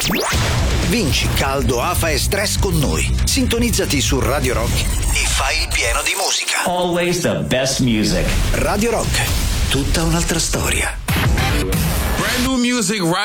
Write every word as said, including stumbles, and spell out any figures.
Vinci caldo, afa e stress con noi. Sintonizzati su Radio Rock e fai il pieno di musica. Always the best music. Radio Rock, tutta un'altra storia. Brand new music right